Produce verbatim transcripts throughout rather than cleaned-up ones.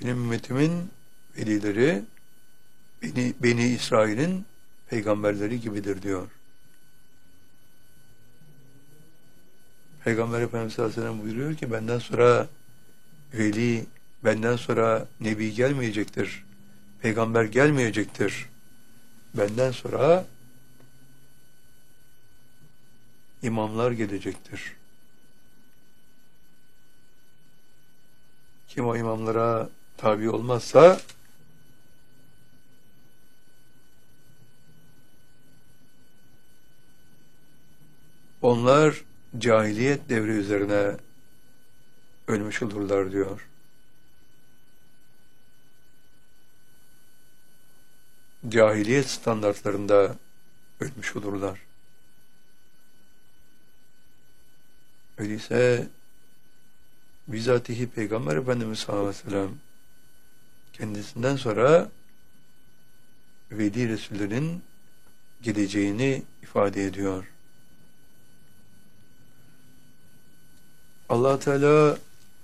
benim ümmetimin velileri Beni, Beni İsrail'in peygamberleri gibidir diyor. Peygamber Efendimiz sallallahu aleyhi ve sellem buyuruyor ki benden sonra veli, benden sonra nebi gelmeyecektir. Peygamber gelmeyecektir. Benden sonra imamlar gelecektir. Kim o imamlara tabi olmazsa onlar cahiliyet devri üzerine ölmüş olurlar diyor. Cahiliyet standartlarında ölmüş olurlar. Öyleyse bizatihi Peygamber Efendimiz sallallahu aleyhi ve sellem kendisinden sonra veli Resullerin geleceğini ifade ediyor. Allah Teala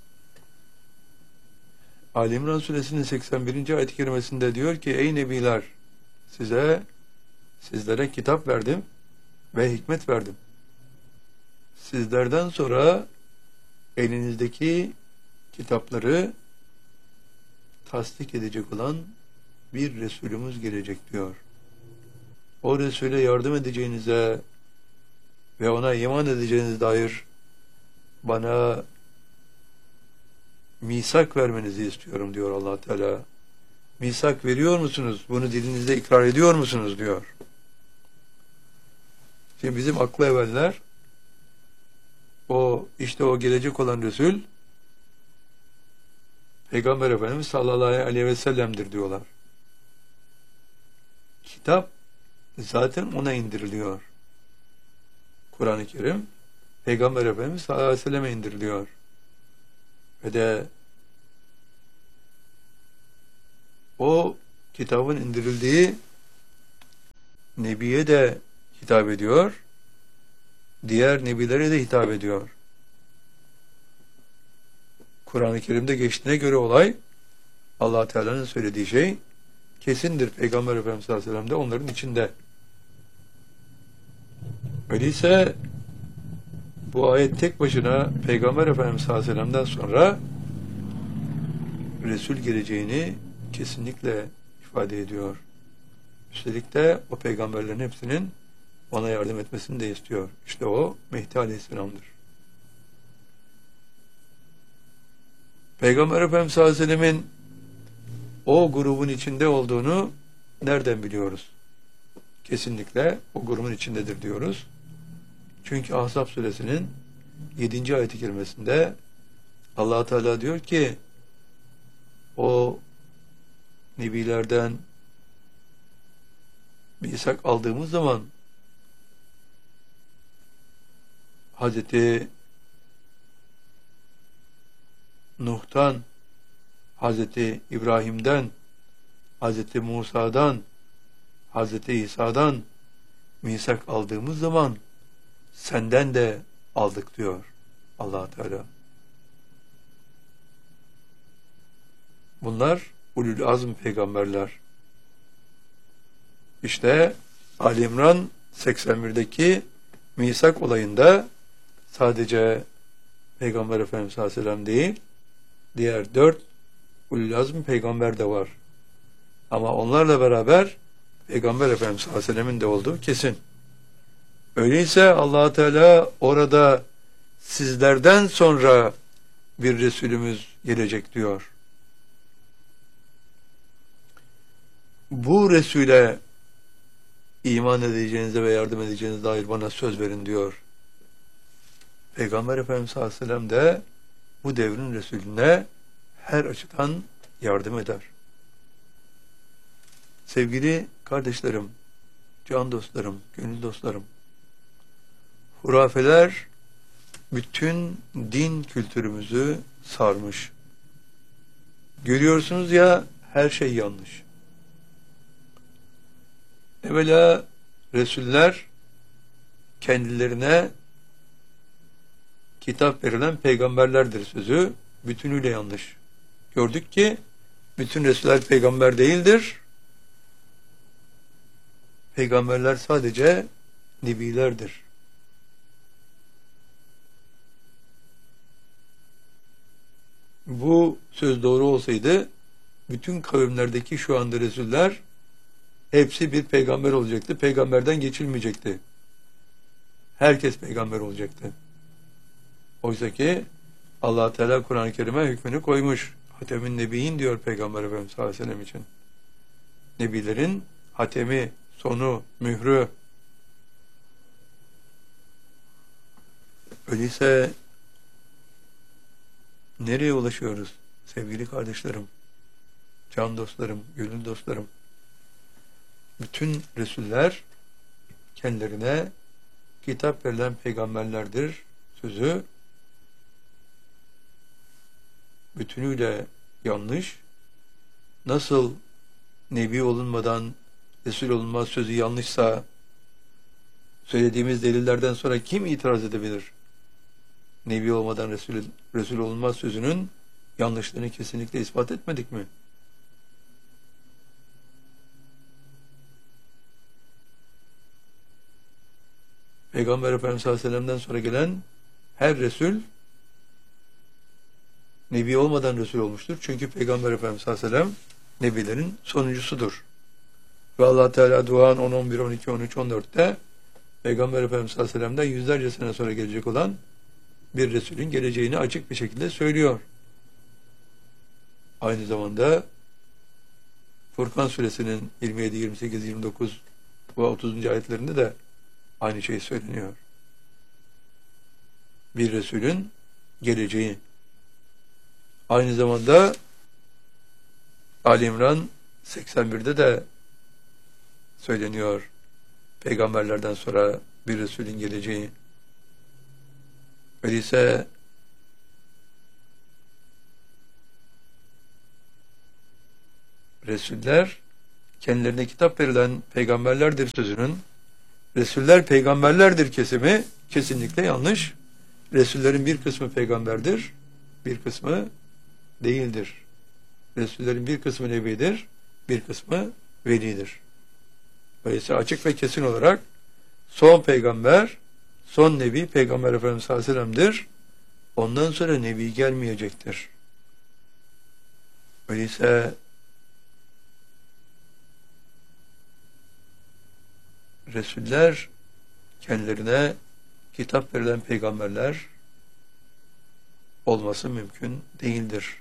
Ali İmran Suresinin seksen birinci ayet-i kerimesinde diyor ki ey nebiler size sizlere kitap verdim ve hikmet verdim. Sizlerden sonra elinizdeki kitapları tasdik edecek olan bir Resulümüz gelecek diyor. O Resul'e yardım edeceğinize ve ona iman edeceğinize dair bana misak vermenizi istiyorum diyor Allah Teala. Misak veriyor musunuz? Bunu dilinizde ikrar ediyor musunuz diyor. Şimdi bizim aklı evveller o işte o gelecek olan Resul Peygamber Efendimiz sallallahu aleyhi ve sellem'dir diyorlar. Kitap zaten ona indiriliyor. Kur'an-ı Kerim Peygamber Efendimiz sallallahu aleyhi ve selleme indiriliyor. Ve de o kitabın indirildiği Nebi'ye de hitap ediyor. Diğer Nebilere de hitap ediyor. Kur'an-ı Kerim'de geçtiğine göre olay Allah Teala'nın söylediği şey kesindir. Peygamber Efendimiz sallallahu aleyhi ve sellem de onların içinde. Öyleyse bu ayet tek başına Peygamber Efendimiz sallallahu aleyhi ve sellem'den sonra Resul geleceğini kesinlikle ifade ediyor. Üstelik de o peygamberlerin hepsinin ona yardım etmesini de istiyor. İşte o Mehdi Aleyhisselam'dır. Peygamber Efendimiz sallallahu aleyhi ve sellem'in o grubun içinde olduğunu nereden biliyoruz? Kesinlikle o grubun içindedir diyoruz. Çünkü Ahzab suresinin yedinci ayet-i kerimesinde Allah Teala diyor ki o nebilerden misak aldığımız zaman Hazreti Nuh'tan, Hazreti İbrahim'den, Hazreti Musa'dan, Hazreti İsa'dan misak aldığımız zaman senden de aldık diyor Allah Teala. Bunlar ulul azm peygamberler. İşte Ali İmran seksen birdeki misak olayında sadece Peygamber Efendimiz sallallahu aleyhi ve sellem değil, diğer dört ulul azm peygamber de var. Ama onlarla beraber Peygamber Efendimiz sallallahu aleyhi ve sellemin de olduğu kesin. Öyleyse Allah Teala orada sizlerden sonra bir Resulümüz gelecek diyor. Bu Resul'e iman edeceğinize ve yardım edeceğinize dair bana söz verin diyor. Peygamber Efendimiz sallallahu aleyhi ve sellem de bu devrin Resulüne her açıdan yardım eder. Sevgili kardeşlerim, can dostlarım, gönül dostlarım, hurafeler bütün din kültürümüzü sarmış. Görüyorsunuz ya, her şey yanlış. Evvela Resuller kendilerine kitap verilen peygamberlerdir sözü bütünüyle yanlış. Gördük ki Bütün Resuller peygamber değildir. Peygamberler sadece nebilerdir. Bu söz doğru olsaydı bütün kavimlerdeki şu anda Resuller hepsi bir peygamber olacaktı. Peygamberden geçilmeyecekti. Herkes peygamber olacaktı. Oysa ki Allah Teala Kur'an-ı Kerim'e hükmünü koymuş. Hatemin Nebiyin diyor Peygamber Efendimiz sallallahu aleyhi ve sellem için. Nebilerin hatemi, sonu, mührü. Öyleyse nereye ulaşıyoruz sevgili kardeşlerim, can dostlarım, gönül dostlarım? Bütün Resuller kendilerine kitap verilen peygamberlerdir sözü bütünüyle yanlış. Nasıl Nebi olunmadan Resul olunmaz sözü yanlışsa, söylediğimiz delillerden sonra kim itiraz edebilir? Nebi olmadan Resul, Resul olunmaz sözünün yanlışlığını kesinlikle ispat etmedik mi? Peygamber Efendimiz sallallahu aleyhi ve sellem'den sonra gelen her Resul Nebi olmadan Resul olmuştur. Çünkü Peygamber Efendimiz sallallahu aleyhi ve sellem Nebilerin sonuncusudur. Ve Allah Teala Duhan on, on bir, on iki, on üç, on dört'te Peygamber Efendimiz sallallahu aleyhi ve sellem'den yüzlerce sene sonra gelecek olan bir Resulün geleceğini açık bir şekilde söylüyor. Aynı zamanda Furkan suresinin yirmi yedi, yirmi sekiz, yirmi dokuz ve otuzuncu ayetlerinde de aynı şey söyleniyor. Bir Resulün geleceği. Aynı zamanda Ali İmran seksen bir'de de söyleniyor. Peygamberlerden sonra bir Resulün geleceği. Öyleyse Resuller kendilerine kitap verilen peygamberlerdir sözünün Resuller peygamberlerdir kesimi kesinlikle yanlış. Resullerin bir kısmı peygamberdir, bir kısmı değildir. Resullerin bir kısmı nebidir, bir kısmı velidir. Dolayısıyla açık ve kesin olarak son peygamber, son nebi Peygamber Efendimiz sallallahu aleyhi ve sellem'dir. Ondan sonra nebi gelmeyecektir. Öyleyse Resuller kendilerine kitap verilen peygamberler olması mümkün değildir.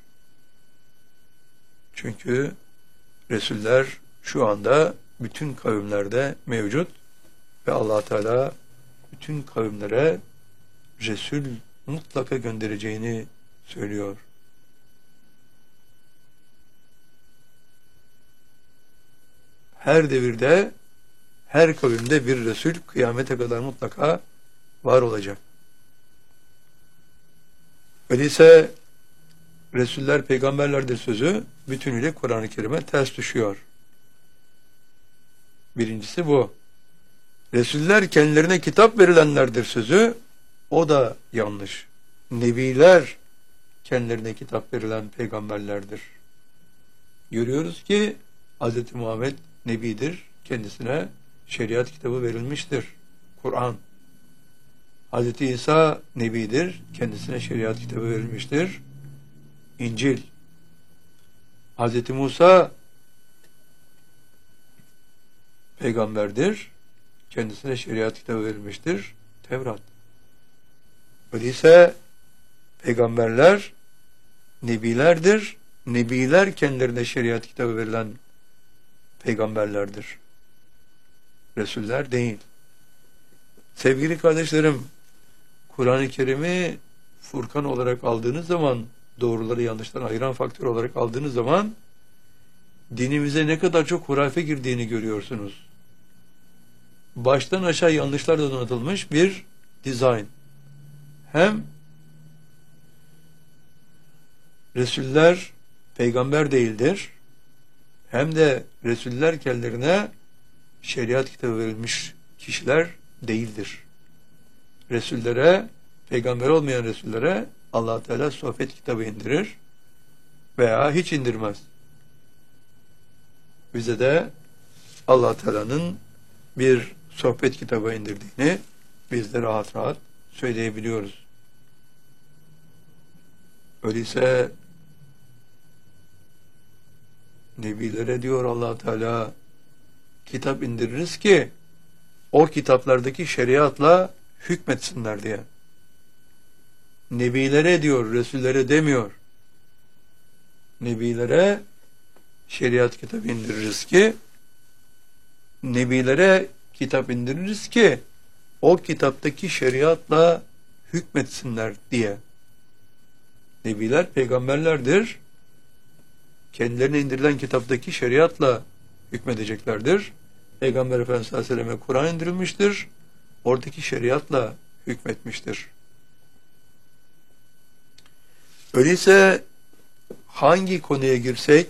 Çünkü Resuller şu anda bütün kavimlerde mevcut ve Allah Teala bütün kavimlere Resul mutlaka göndereceğini söylüyor. Her devirde, her kavimde bir Resul kıyamete kadar mutlaka var olacak. Öyleyse Resuller peygamberlerdir sözü bütünüyle Kur'an-ı Kerim'e ters düşüyor. Birincisi bu. Resuller kendilerine kitap verilenlerdir sözü, o da yanlış. Nebiler kendilerine kitap verilen peygamberlerdir. Görüyoruz ki Hz. Muhammed Nebidir, kendisine şeriat kitabı verilmiştir, Kur'an. Hz. İsa Nebidir, kendisine şeriat kitabı verilmiştir, İncil. Hz. Musa peygamberdir, kendisine şeriat kitabı verilmiştir, Tevrat. Öyleyse peygamberler nebilerdir, nebiler kendilerine şeriat kitabı verilen peygamberlerdir. Resuller değil. Sevgili kardeşlerim, Kur'an-ı Kerim'i Furkan olarak aldığınız zaman, doğruları yanlıştan ayıran faktör olarak aldığınız zaman dinimize ne kadar çok hurafe girdiğini görüyorsunuz. Baştan aşağı yanlışlarla donatılmış bir dizayn. Hem Resuller peygamber değildir, hem de Resuller kendilerine şeriat kitabı verilmiş kişiler değildir. Resullere, peygamber olmayan Resullere Allah Teala sohbet kitabı indirir veya hiç indirmez. bize de Allah Teala'nın bir sohbet kitabı indirdiğini biz de rahat rahat söyleyebiliyoruz. Öyleyse Nebilere diyor Allah Teala, kitap indiririz ki o kitaplardaki şeriatla hükmetsinler diye. Nebilere diyor, Resullere demiyor. Nebilere şeriat kitabı indiririz ki, Nebilere kitap indiririz ki o kitaptaki şeriatla hükmetsinler diye. Nebiler peygamberlerdir. Kendilerine indirilen kitaptaki şeriatla hükmedeceklerdir. Peygamber Efendimiz sallallahu aleyhi ve selleme Kur'an indirilmiştir. Oradaki şeriatla hükmetmiştir. Öyleyse hangi konuya girsek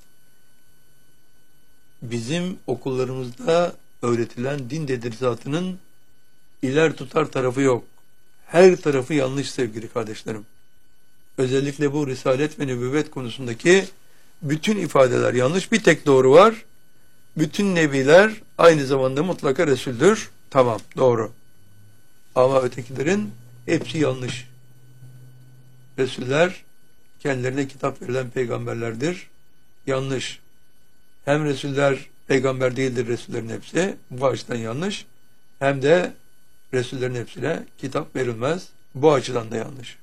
bizim okullarımızda öğretilen din tedrisatının iler tutar tarafı yok. Her tarafı yanlış sevgili kardeşlerim. Özellikle bu risalet ve nübüvvet konusundaki bütün ifadeler yanlış. Bir tek doğru var. Bütün nebiler aynı zamanda mutlaka Resul'dür. Tamam, doğru. Ama ötekilerin hepsi yanlış. Resuller kendilerine kitap verilen peygamberlerdir. Yanlış. Hem Resuller peygamber değildir, Resullerin hepsi. Bu açıdan yanlış. Hem de Resullerin hepsine kitap verilmez. Bu açıdan da yanlış.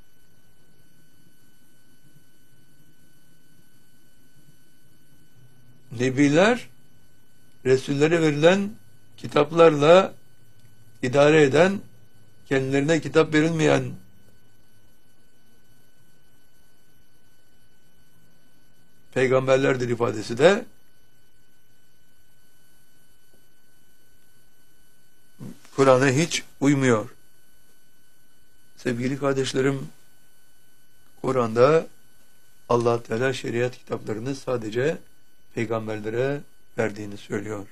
Nebiler Resullere verilen kitaplarla idare eden, kendilerine kitap verilmeyen peygamberlerdir ifadesi de Kur'an'a hiç uymuyor. Sevgili kardeşlerim, Kur'an'da Allah Teala şeriat kitaplarını sadece peygamberlere verdiğini söylüyor.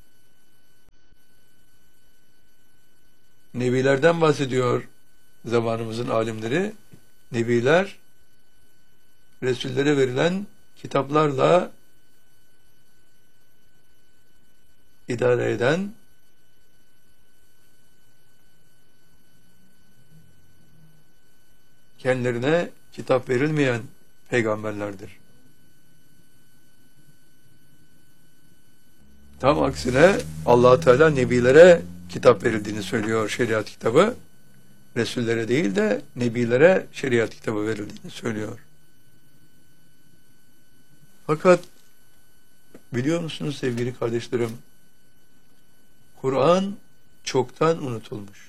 Nebilerden bahsediyor zamanımızın alimleri. Nebiler Resullere verilen kitaplarla idare eden, kendilerine kitap verilmeyen peygamberlerdir. Tam aksine Allah Teala nebilere kitap verildiğini söylüyor, şeriat kitabı. Resullere değil de nebilere şeriat kitabı verildiğini söylüyor. Fakat biliyor musunuz sevgili kardeşlerim, Kur'an çoktan unutulmuş.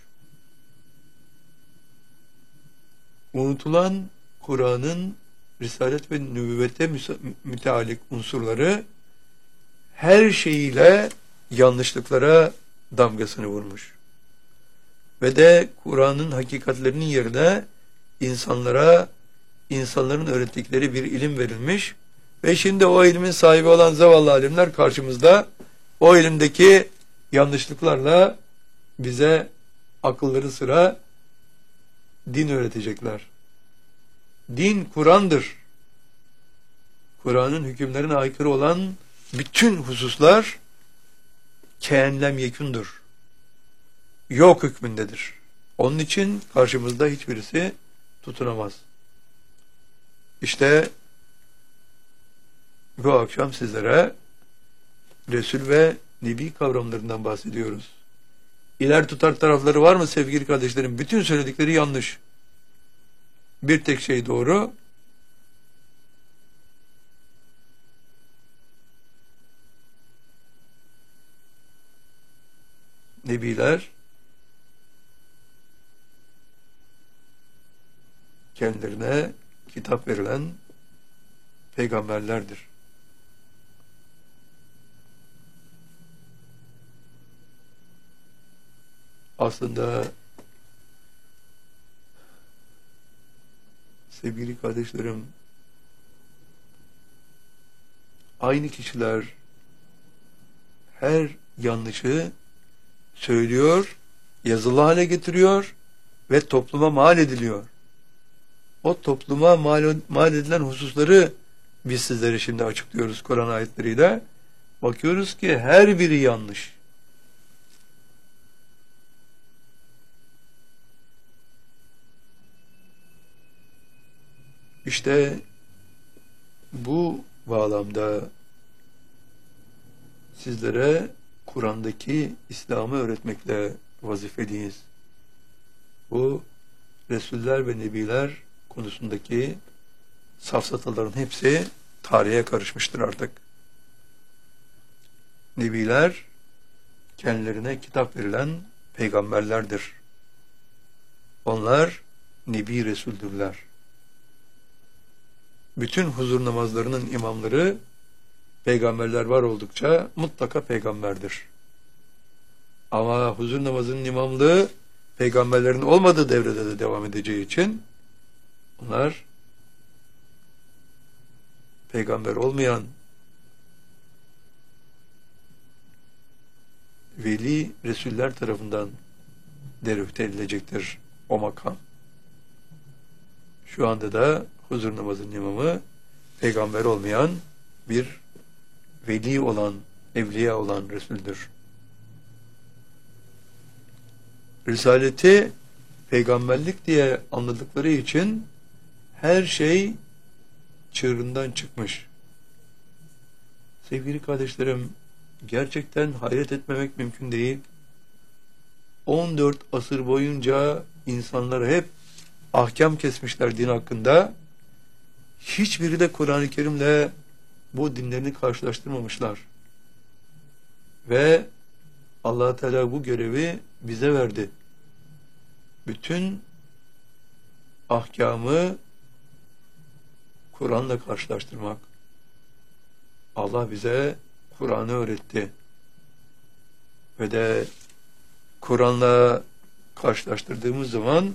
Unutulan Kur'an'ın risalet ve nübüvvete müteallik unsurları her şeyiyle yanlışlıklara damgasını vurmuş. Ve de Kur'an'ın hakikatlerinin yerine insanlara, insanların öğrettikleri bir ilim verilmiş ve şimdi o ilmin sahibi olan zavallı alimler karşımızda o ilimdeki yanlışlıklarla bize akılları sıra din öğretecekler. Din Kur'an'dır. Kur'an'ın hükümlerine aykırı olan bütün hususlar kâenlem yekûndur. Yok hükmündedir. Onun için karşımızda hiçbirisi tutunamaz. İşte bu akşam sizlere Resul ve Nebi kavramlarından bahsediyoruz. İler tutar tarafları var mı sevgili kardeşlerim? Bütün söyledikleri yanlış. Bir tek şey doğru. Nebiler kendilerine kitap verilen peygamberlerdir. Aslında sevgili kardeşlerim, aynı kişiler her yanlışı söylüyor, yazılı hale getiriyor ve topluma mal ediliyor. O topluma mal, mal edilen hususları biz sizlere şimdi açıklıyoruz Kur'an ayetleriyle Bakıyoruz ki her biri yanlış. İşte bu bağlamda sizlere Kur'an'daki İslam'ı öğretmekle vazifeliyiz. Bu Resuller ve Nebiler konusundaki safsataların hepsi tarihe karışmıştır artık. Nebiler kendilerine kitap verilen peygamberlerdir. Onlar Nebi Resuldürler. Bütün huzur namazlarının imamları peygamberler var oldukça mutlaka peygamberdir. Ama huzur namazının imamlığı peygamberlerin olmadığı devrede de devam edeceği için onlar peygamber olmayan veli Resuller tarafından derüfte edilecektir o makam. Şu anda da huzur namazının imamı peygamber olmayan bir veli olan, evliya olan Resul'dür. Risaleti peygamberlik diye anladıkları için her şey çığırından çıkmış. Sevgili kardeşlerim, gerçekten hayret etmemek mümkün değil. on dört asır boyunca insanlar hep ahkam kesmişler din hakkında. Hiçbiri de Kur'an-ı Kerim'le bu dinlerini karşılaştırmamışlar. Ve Allah Teala bu görevi bize verdi. Bütün ahkamı Kur'an'la karşılaştırmak. Allah bize Kur'an'ı öğretti. Ve de Kur'an'la karşılaştırdığımız zaman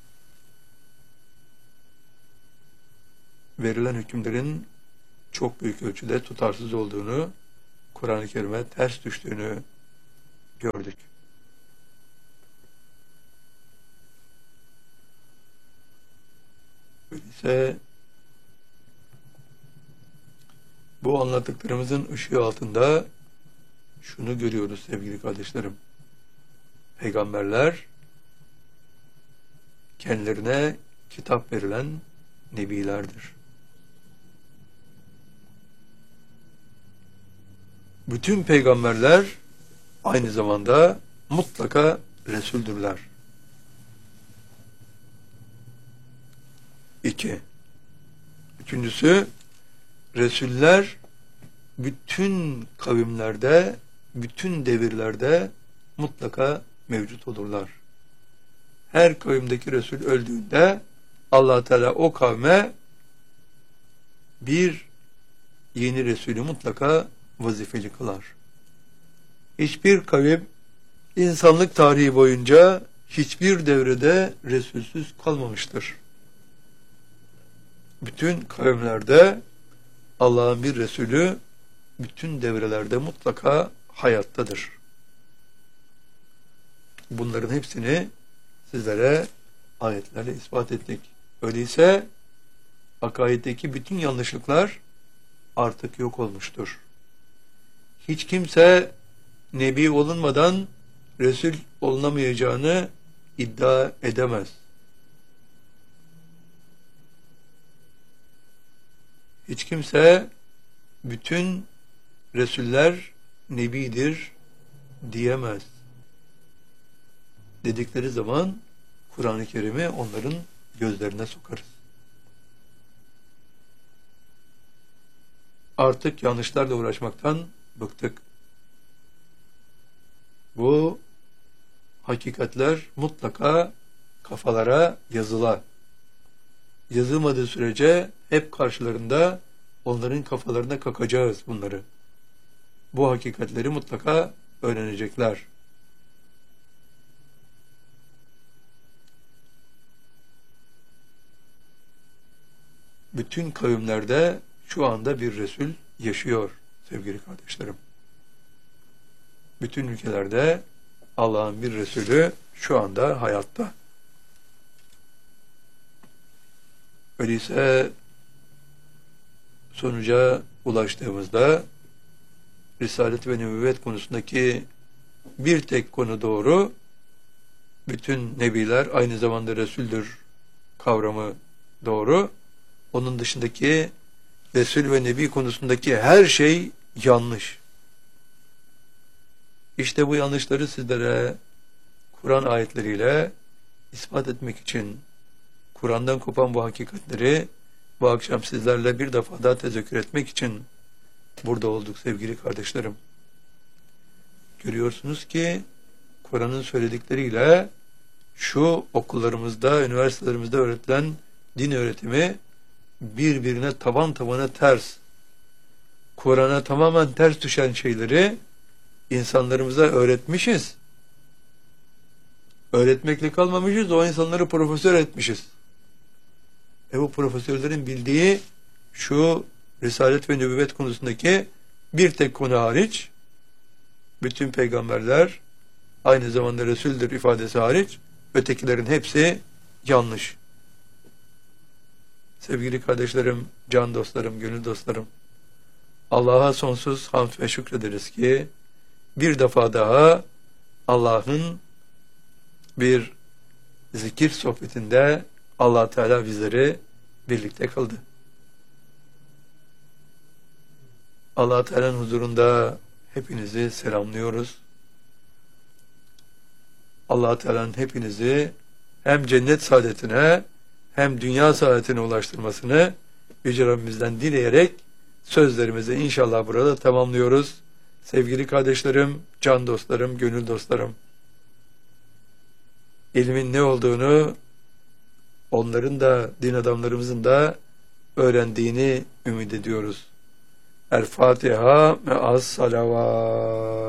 verilen hükümlerin çok büyük ölçüde tutarsız olduğunu, Kur'an-ı Kerim'e ters düştüğünü gördük. Öyleyse bu anlattıklarımızın ışığı altında şunu görüyoruz sevgili kardeşlerim. Peygamberler kendilerine kitap verilen nebilerdir. Bütün peygamberler aynı zamanda mutlaka Resuldürler. İki. Üçüncüsü, Resuller bütün kavimlerde, bütün devirlerde mutlaka mevcut olurlar. Her kavimdeki Resul öldüğünde Allah Teala o kavme bir yeni Resulü mutlaka vazifeli kılar. Hiçbir kavim insanlık tarihi boyunca hiçbir devrede Resulsüz kalmamıştır. Bütün kavimlerde Allah'ın bir Resulü bütün devrelerde mutlaka hayattadır. Bunların hepsini sizlere ayetlerle ispat ettik. Öyleyse akaiddeki bütün yanlışlıklar artık yok olmuştur. Hiç kimse Nebi olunmadan Resul olunamayacağını iddia edemez. Hiç kimse bütün Resuller Nebidir diyemez. Dedikleri zaman Kur'an-ı Kerim'i onların gözlerine sokarız. Artık yanlışlarla uğraşmaktan bıktık. Bu hakikatler mutlaka kafalara yazıla. Yazılmadığı sürece hep karşılarında onların kafalarına kakacağız bunları. Bu hakikatleri mutlaka öğrenecekler. Bütün kavimlerde şu anda bir Resul yaşıyor sevgili kardeşlerim. Bütün ülkelerde Allah'ın bir Resulü şu anda hayatta. Öyleyse sonuca ulaştığımızda Risalet ve nübüvvet konusundaki bir tek konu doğru. Bütün nebiler aynı zamanda Resul'dür kavramı doğru. Onun dışındaki Resul ve Nebi konusundaki her şey yanlış. İşte bu yanlışları sizlere Kur'an ayetleriyle ispat etmek için Kur'an'dan kopan bu hakikatleri bu akşam sizlerle bir defa daha tezekkür etmek için burada olduk sevgili kardeşlerim. Görüyorsunuz ki Kur'an'ın söyledikleriyle şu okullarımızda, üniversitelerimizde öğretilen din öğretimi birbirine taban tabana ters. Kur'an'a tamamen ters düşen şeyleri insanlarımıza öğretmişiz. Öğretmekle kalmamışız, o insanları profesör etmişiz. E bu profesörlerin bildiği şu Risalet ve Nübüvvet konusundaki bir tek konu hariç, bütün peygamberler aynı zamanda Resul'dür ifadesi hariç, ötekilerin hepsi yanlış. Sevgili kardeşlerim, can dostlarım, gönül dostlarım, Allah'a sonsuz hamd ve şükrederiz ki bir defa daha Allah'ın bir zikir sohbetinde Allah Teala bizleri birlikte kıldı. Allah Teala'nın huzurunda hepinizi selamlıyoruz. Allah Teala'nın hepinizi hem cennet saadetine hem dünya saadetine ulaştırmasını Yüce Rabbimizden dileyerek sözlerimizi inşallah burada tamamlıyoruz. Sevgili kardeşlerim, can dostlarım, gönül dostlarım, ilmin ne olduğunu onların da, din adamlarımızın da öğrendiğini ümit ediyoruz. El Fatiha me'as salavat.